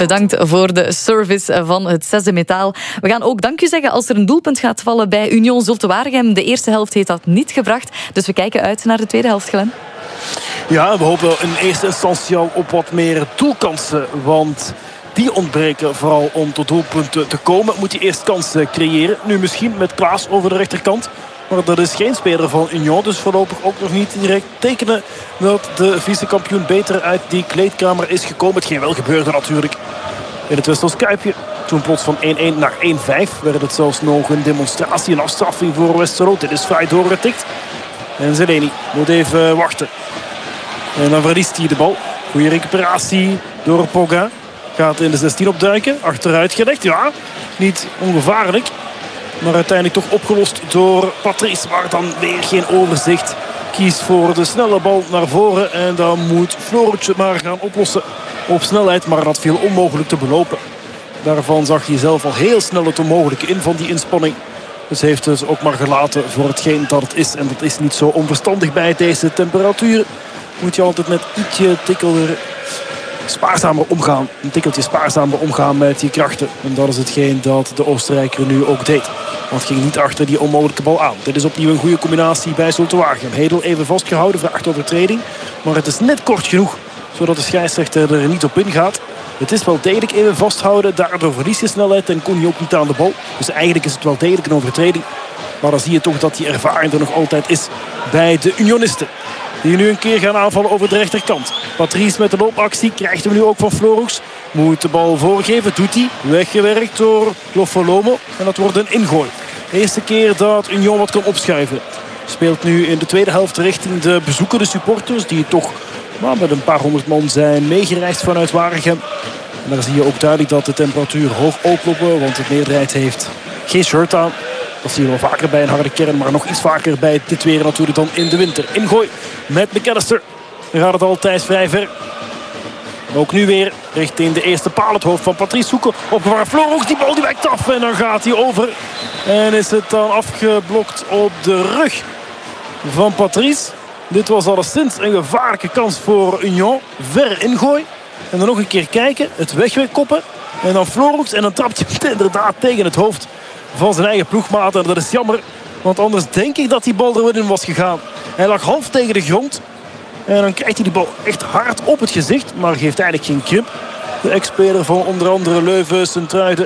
Bedankt voor de service van het zesde metaal. We gaan ook dank u zeggen als er een doelpunt gaat vallen bij Union Zulte Waregem. De eerste helft heeft dat niet gebracht. Dus we kijken uit naar de tweede helft, Glenn. Ja, we hopen in eerste instantie al op wat meer doelkansen. Want die ontbreken vooral om tot doelpunten te komen. Moet je eerst kansen creëren. Nu misschien met Klaas over de rechterkant. Maar dat is geen speler van Union. Dus voorlopig ook nog niet direct tekenen dat de vicekampioen beter uit die kleedkamer is gekomen. Hetgeen wel gebeurde natuurlijk in het Westels Kuipje. Toen plots van 1-1 naar 1-5 werd het zelfs nog een demonstratie, een afstraffing voor Westerlo. Dit is vrij doorgetikt. En Zeleni moet even wachten. En dan verliest hij de bal. Goede recuperatie door Pogga. Gaat in de 16 opduiken. Achteruit gelegd. Ja, niet ongevaarlijk. Maar uiteindelijk toch opgelost door Patrice. Maar dan weer geen overzicht. Kiest voor de snelle bal naar voren. En dan moet Floric het maar gaan oplossen op snelheid. Maar dat viel onmogelijk te belopen. Daarvan zag je zelf al heel snel het onmogelijke in van die inspanning. Dus heeft het ook maar gelaten voor hetgeen dat het is. En dat is niet zo onverstandig bij deze temperaturen. Moet je altijd net ietsje spaarzamer omgaan. Een tikkeltje spaarzamer omgaan met je krachten. En dat is hetgeen dat de Oostenrijker nu ook deed. Want het ging niet achter die onmogelijke bal aan. Dit is opnieuw een goede combinatie bij Zulte Waregem. Hedel even vastgehouden, vraagt overtreding. Maar het is net kort genoeg, zodat de scheidsrechter er niet op ingaat. Het is wel degelijk even vasthouden. Daardoor verlies je snelheid en kon je ook niet aan de bal. Dus eigenlijk is het wel degelijk een overtreding. Maar dan zie je toch dat die ervaring er nog altijd is bij de Unionisten. Die nu een keer gaan aanvallen over de rechterkant. Patrice met de loopactie krijgt hem nu ook van Florux. Moet de bal voorgeven, doet hij. Weggewerkt door Lofolomo. En dat wordt een ingooi. De eerste keer dat Union wat kan opschuiven. Speelt nu in de tweede helft richting de bezoekende supporters. Die toch met een paar honderd man zijn meegereisd vanuit Waregem. En daar zie je ook duidelijk dat de temperatuur hoog oplopen. Want de meerderheid heeft geen shirt aan. Dat zie je wel vaker bij een harde kern. Maar nog iets vaker bij dit weer natuurlijk dan in de winter. Ingooi met McAllister. Dan gaat het altijd vrij ver. En ook nu weer richting de eerste paal. Het hoofd van Patrice zoeken. Opgevangen Florux. Die bal die wijkt af. En dan gaat hij over. En is het dan afgeblokt op de rug van Patrice. Dit was alleszins een gevaarlijke kans voor Union. Ver ingooi. En dan nog een keer kijken. Het wegkoppen. En dan Florux. En dan trapt je hem inderdaad tegen het hoofd van zijn eigen ploegmaat. En dat is jammer. Want anders denk ik dat die bal er weer in was gegaan. Hij lag half tegen de grond. En dan krijgt hij die bal echt hard op het gezicht. Maar geeft eigenlijk geen grip. De ex-speler van onder andere Leuven, Sint-Truiden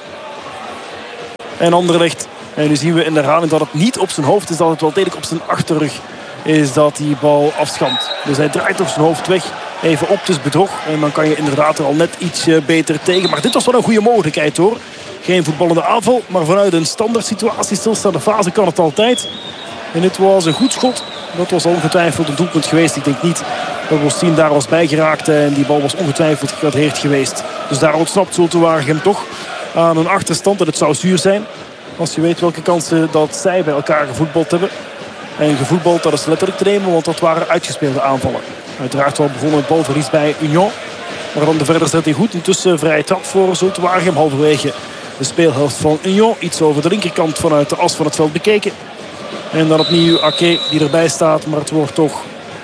en Anderlecht. En nu zien we in de herhaling dat het niet op zijn hoofd is. Dat het wel degelijk op zijn achterrug is dat die bal afschamt. Dus hij draait op zijn hoofd weg. Even op, dus bedrog. En dan kan je inderdaad er al net iets beter tegen. Maar dit was wel een goede mogelijkheid hoor. Geen voetballende aanval, maar vanuit een standaard situatie, stilstaande fase kan het altijd. En dit was een goed schot. Dat was ongetwijfeld een doelpunt geweest. Ik denk niet dat Bostin daar was bijgeraakt. En die bal was ongetwijfeld gegradeerd geweest. Dus daar ontsnapt Zulte Waregem toch aan een achterstand. En het zou zuur zijn als je weet welke kansen dat zij bij elkaar gevoetbald hebben. En gevoetbald, dat is letterlijk te nemen, want dat waren uitgespeelde aanvallen. Uiteraard wel begonnen met balverlies bij Union. Maar dan de verder zet hij goed. Intussen vrije trap voor Zulte Waregem. Halverwege de speelhelft van Union. Iets over de linkerkant vanuit de as van het veld bekeken. En dan opnieuw Ake die erbij staat. Maar het wordt toch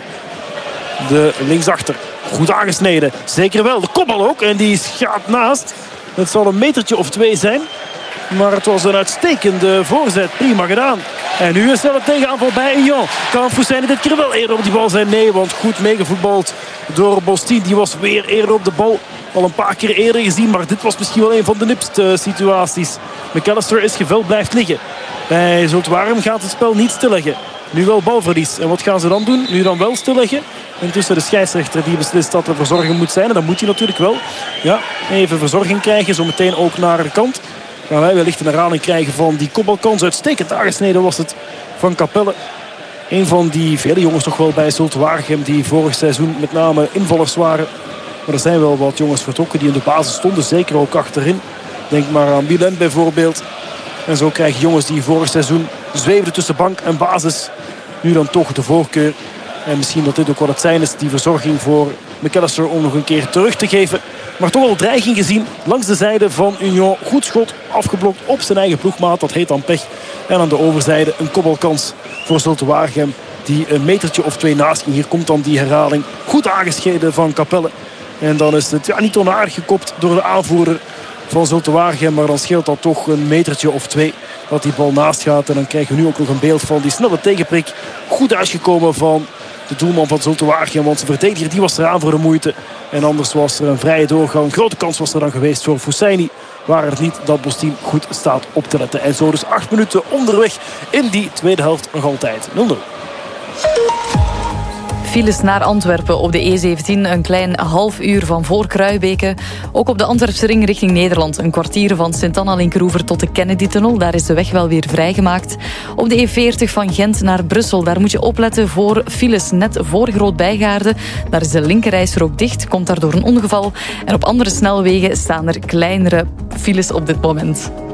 de linksachter. Goed aangesneden. Zeker wel. De kopbal ook. En die gaat naast. Het zal een metertje of 2 zijn. Maar het was een uitstekende voorzet. Prima gedaan. En nu is wel het tegenaanval bij Union. Kan Fousseyni dit keer wel eerder op die bal zijn? Nee, want goed meegevoetbald door Bostin. Die was weer eerder op de bal. Al een paar keer eerder gezien. Maar dit was misschien wel een van de nipste situaties. McAllister is geveld, blijft liggen. Bij Zulte Waregem gaat het spel niet stilleggen. Nu wel balverlies. En wat gaan ze dan doen? Nu dan wel stilleggen. Intussen de scheidsrechter die beslist dat er verzorging moet zijn. En dat moet hij natuurlijk wel. Ja, even verzorging krijgen. Zometeen ook naar de kant. Gaan wij wellicht een herhaling krijgen van die kopbalkans. Uitstekend aangesneden was het van Capelle. Een van die vele jongens toch wel bij Zulte Waregem die vorig seizoen met name invallers waren. Maar er zijn wel wat jongens vertrokken die in de basis stonden. Zeker ook achterin. Denk maar aan Milan bijvoorbeeld. En zo krijgen jongens die vorig seizoen zweefden tussen bank en basis nu dan toch de voorkeur. En misschien dat dit ook wat het zijn is, die verzorging voor McAllister om nog een keer terug te geven. Maar toch wel dreiging gezien langs de zijde van Union. Goed schot, afgeblokt op zijn eigen ploegmaat. Dat heet dan pech. En aan de overzijde een kopbalkans voor Zulte Waregem. Die een metertje of 2 naast ging. Hier komt dan die herhaling. Goed aangescheiden van Capelle. En dan is het niet onaardig gekopt door de aanvoerder van Zulte Waregem. Maar dan scheelt dat toch een metertje of 2 dat die bal naast gaat. En dan krijgen we nu ook nog een beeld van die snelle tegenprik. Goed uitgekomen van de doelman van Zulte Waregem. Want zijn verdediger die was eraan voor de moeite. En anders was er een vrije doorgang. Een grote kans was er dan geweest voor Fousseini. Waar het niet dat Bostien goed staat op te letten. En zo dus 8 minuten onderweg in die tweede helft nog altijd 0-0. Files naar Antwerpen op de E17, een klein half uur van voor Kruibeke. Ook op de Antwerpse ring richting Nederland. Een kwartier van Sint-Anna-Linkeroever tot de Kennedy-tunnel. Daar is de weg wel weer vrijgemaakt. Op de E40 van Gent naar Brussel. Daar moet je opletten voor files net voor Groot-Bijgaarde. Daar is de linkerrijstrook dicht. Komt daardoor een ongeval. En op andere snelwegen staan er kleinere files op dit moment.